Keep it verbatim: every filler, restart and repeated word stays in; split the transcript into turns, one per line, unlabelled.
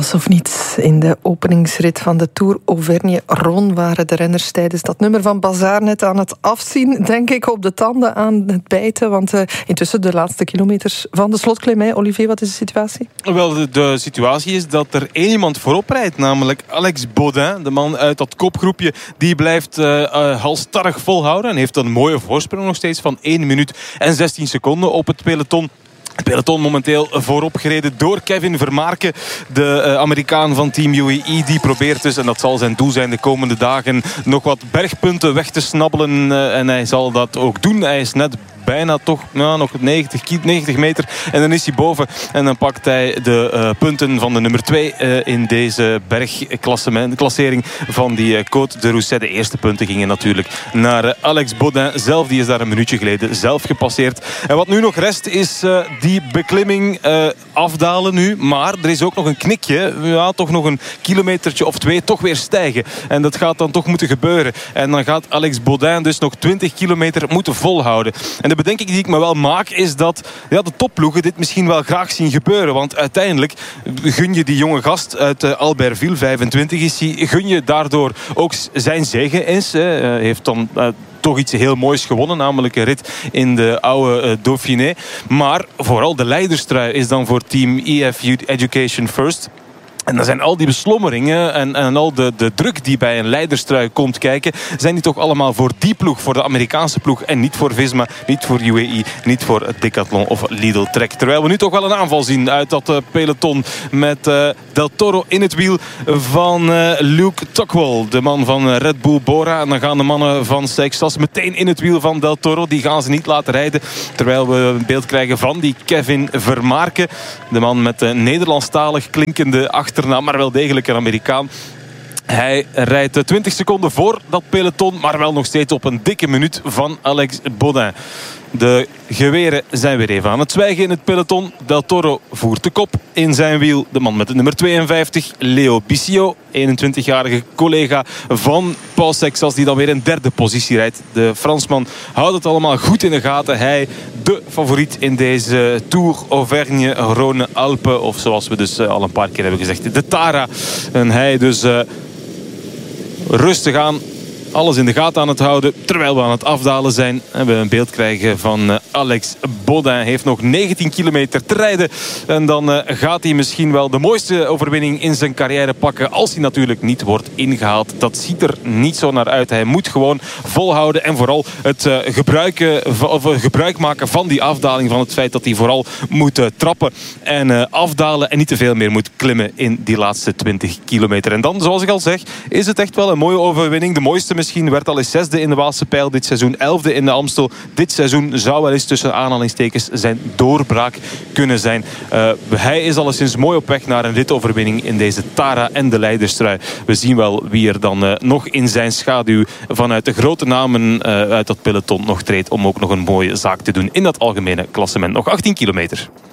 Alles of niets. In de openingsrit van de Tour Auvergne-Rhône waren de renners tijdens dat nummer van Bazaar net aan het afzien, denk ik, op de tanden aan het bijten. Want uh, intussen de laatste kilometers van de slotklim, hè. Olivier, wat is de situatie?
Wel, de, de situatie is dat er één iemand voorop rijdt, namelijk Alex Baudin, de man uit dat kopgroepje. Die blijft uh, uh, halstarrig volhouden en heeft een mooie voorsprong nog steeds van één minuut en zestien seconden op het peloton. Het peloton momenteel voorop gereden door Kevin Vermaarke, de uh, Amerikaan van Team U A E. Die probeert dus, en dat zal zijn doel zijn de komende dagen, nog wat bergpunten weg te snabbelen. Uh, en hij zal dat ook doen. Hij is net bijna toch nou, nog negentig meter. En dan is hij boven. En dan pakt hij de uh, punten van de nummer twee uh, in deze bergklassering van die uh, Côte de Rousset. De eerste punten gingen natuurlijk naar uh, Alex Baudin zelf. Die is daar een minuutje geleden zelf gepasseerd. En wat nu nog rest is uh, die beklimming uh, afdalen nu. Maar er is ook nog een knikje. Ja, toch nog een kilometertje of twee toch weer stijgen. En dat gaat dan toch moeten gebeuren. En dan gaat Alex Baudin dus nog twintig kilometer moeten volhouden. En de bedenking die ik me wel maak is dat ja, de topploegen dit misschien wel graag zien gebeuren. Want uiteindelijk gun je die jonge gast uit uh, Albertville, vijfentwintig is hij, gun je daardoor ook zijn zege eens. Hij uh, heeft dan Uh, toch iets heel moois gewonnen, namelijk een rit in de oude uh, Dauphiné. Maar vooral de leiderstrui is dan voor Team E F Education First. En dan zijn al die beslommeringen en, en al de, de druk die bij een leiderstrui komt kijken, zijn die toch allemaal voor die ploeg, voor de Amerikaanse ploeg en niet voor Visma, niet voor U A E, niet voor Decathlon of Lidl Trek. Terwijl we nu toch wel een aanval zien uit dat uh, peloton met uh, Del Toro in het wiel van uh, Luke Tuckwell, de man van uh, Red Bull Bora. En dan gaan de mannen van Seixas meteen in het wiel van Del Toro. Die gaan ze niet laten rijden, terwijl we een beeld krijgen van die Kevin Vermaarke, de man met de Nederlandstalig klinkende achternaam, maar wel degelijk een Amerikaan. Hij rijdt twintig seconden voor dat peloton, maar wel nog steeds op een dikke minuut van Alex Baudin. De geweren zijn weer even aan het zwijgen in het peloton. Del Toro voert de kop in zijn wiel. De man met de nummer tweeënvijftig, Leo Bisio, eenentwintigjarige collega van Paul Seixas, die dan weer in derde positie rijdt. De Fransman houdt het allemaal goed in de gaten. Hij, de favoriet in deze Tour Auvergne-Rhône-Alpes, of zoals we dus al een paar keer hebben gezegd, de Tara. En hij dus uh, rustig aan, alles in de gaten aan het houden, terwijl we aan het afdalen zijn. En we een beeld krijgen van uh, Alex Baudin. Hij heeft nog negentien kilometer te rijden. En dan uh, gaat hij misschien wel de mooiste overwinning in zijn carrière pakken, als hij natuurlijk niet wordt ingehaald. Dat ziet er niet zo naar uit. Hij moet gewoon volhouden en vooral het uh, gebruiken, of, uh, gebruik maken van die afdaling, van het feit dat hij vooral moet uh, trappen en uh, afdalen en niet te veel meer moet klimmen in die laatste twintig kilometer. En dan, zoals ik al zeg, is het echt wel een mooie overwinning. De mooiste misschien, werd al eens zesde in de Waalse Pijl dit seizoen, elfde in de Amstel. Dit seizoen zou wel eens tussen aanhalingstekens zijn doorbraak kunnen zijn. Uh, hij is alleszins mooi op weg naar een ritoverwinning in deze Tara en de leiderstrui. We zien wel wie er dan uh, nog in zijn schaduw vanuit de grote namen uh, uit dat peloton nog treedt om ook nog een mooie zaak te doen in dat algemene klassement. Nog achttien kilometer.